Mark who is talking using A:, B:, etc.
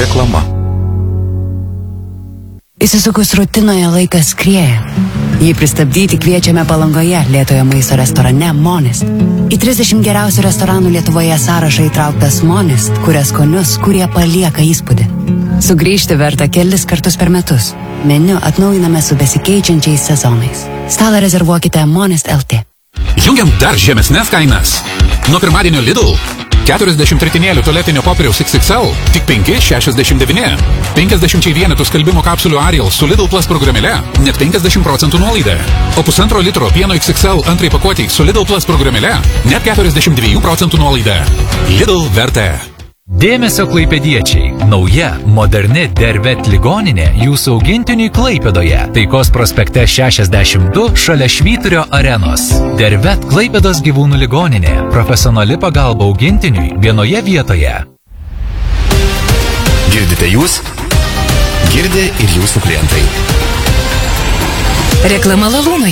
A: Reklama.
B: Įsisukus rutinoje laikas skrieja. Jį pristabdyti kviečiame Palangoje lėtojo maisto restorane Monist. Į 30 geriausių restoranų Lietuvoje sąrašą įtrauktas Monist, kuria skonius, kurie palieka įspūdį. Sugrįžti verta kelis kartus per metus. Meniu atnaujiname su besikeičiančiais sezonais. Stalą rezervuokite Monist LT.
C: Jungiam dar žemesnes kainas. Nuo pirmadienio Lidl 40 tritinėlių tualetinio popieriaus XXL tik 5,69. 50 vienetų skalbimo kapsulių Ariel su Lidl Plus programėle net 50% nuolaida. O 1,5 litro pieno XXL antrai pakuotei su Lidl Plus programėle net 42% nuolaida. Lidl vertė.
D: Dėmesio klaipėdiečiai. Nauja, moderni Dervet ligoninė jūsų augintiniui Klaipėdoje. Taikos prospekte 62 šalia Švyturio arenos. Dervet Klaipėdos gyvūnų ligoninė. Profesionali pagalba augintiniui vienoje vietoje.
A: Girdite jūs? Girdi ir jūsų klientai.
E: Reklama Lalūnoje.